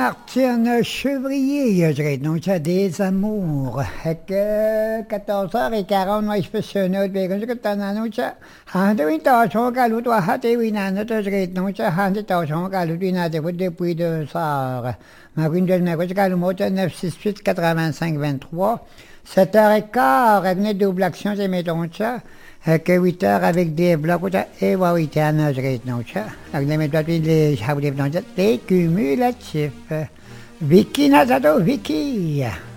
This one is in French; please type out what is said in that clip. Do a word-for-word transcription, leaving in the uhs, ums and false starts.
Martine Chevrier, je dirais, donc ça des amours. Et que quatorze heures quarante, moi je fais ce note, mais quand je t'en annonce, han de winter, son galut, toi, hat et winan, je dirais, donc ça, han de temps, son galut, winan, depuis deux heures. Ma window, mais quand je galut, moi, neuf six huit quatre-vingt-cinq vingt-trois. sept heures quinze, elle venait double action, c'est mettons ça. Que huit heures avec des blocs, et voilà, huit heures, je dirais, donc ça. Avec les méthodes, les cumulatifs. Vicky Nazado, Vicky.